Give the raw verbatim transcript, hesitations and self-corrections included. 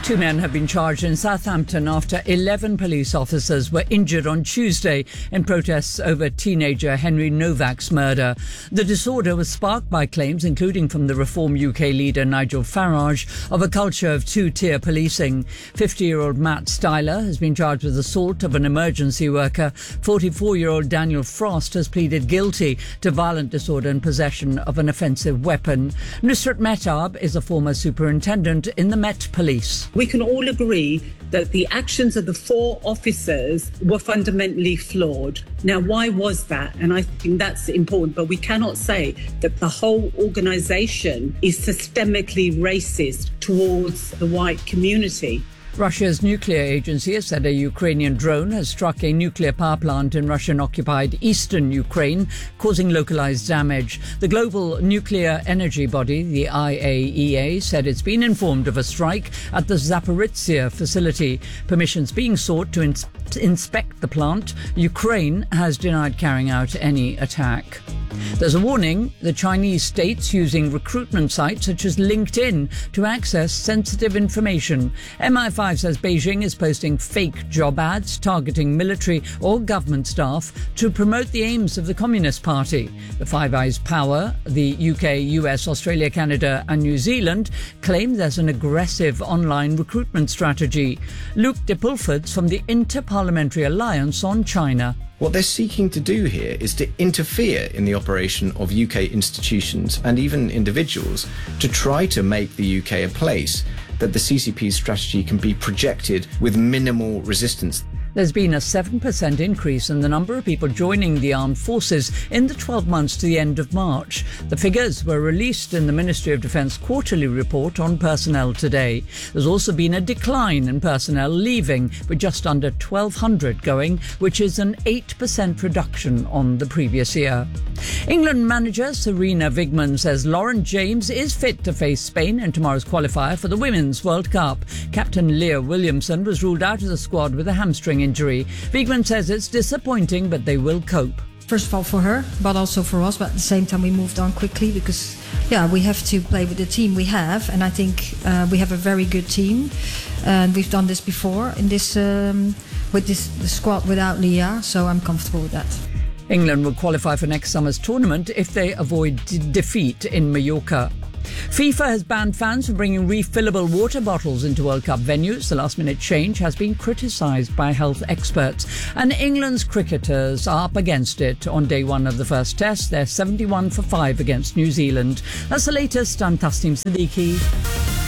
Two men have been charged in Southampton after eleven police officers were injured on Tuesday in protests over teenager Henry Novak's murder. The disorder was sparked by claims, including from the Reform U K leader Nigel Farage, of a culture of two-tier policing. fifty-year-old Matt Styler has been charged with assault of an emergency worker. forty-four-year-old Daniel Frost has pleaded guilty to violent disorder and possession of an offensive weapon. Nusrat Mehtab is a former superintendent in the Met Police. We can all agree that the actions of the four officers were fundamentally flawed. Now, why was that? And I think that's important, but we cannot say that the whole organisation is systemically racist towards the white community. Russia's nuclear agency has said a Ukrainian drone has struck a nuclear power plant in Russian-occupied eastern Ukraine, causing localized damage. The global nuclear energy body, the I A E A, said it's been informed of a strike at the Zaporizhzhia facility. Permissions being sought to ins- inspect the plant. Ukraine has denied carrying out any attack. There's a warning: the Chinese state's using recruitment sites such as LinkedIn to access sensitive information. M I five says Beijing is posting fake job ads targeting military or government staff to promote the aims of the Communist Party. The Five Eyes Power, the U K, U S, Australia, Canada and New Zealand claim there's an aggressive online recruitment strategy. Luke de Pulfords from the Inter-Parliamentary Alliance on China. What they're seeking to do here is to interfere in the operation of U K institutions and even individuals to try to make the U K a place that the C C P's strategy can be projected with minimal resistance. There's been a seven percent increase in the number of people joining the armed forces in the twelve months to the end of March. The figures were released in the Ministry of Defence quarterly report on personnel today. There's also been a decline in personnel leaving, with just under twelve hundred going, which is an eight percent reduction on the previous year. England manager Serena Vigman says Lauren James is fit to face Spain in tomorrow's qualifier for the Women's World Cup. Captain Leah Williamson was ruled out of the squad with a hamstring injury. Vigman says it's disappointing, but they will cope. First of all for her, but also for us. But at the same time, we moved on quickly because, yeah, we have to play with the team we have. And I think uh, we have a very good team. And we've done this before in this um, with this the squad without Leah. So I'm comfortable with that. England will qualify for next summer's tournament if they avoid d- defeat in Mallorca. FIFA has banned fans from bringing refillable water bottles into World Cup venues. The last-minute change has been criticised by health experts. And England's cricketers are up against it. On day one of the first test, they're seventy-one for five against New Zealand. That's the latest. I'm Tasneem Siddiqui.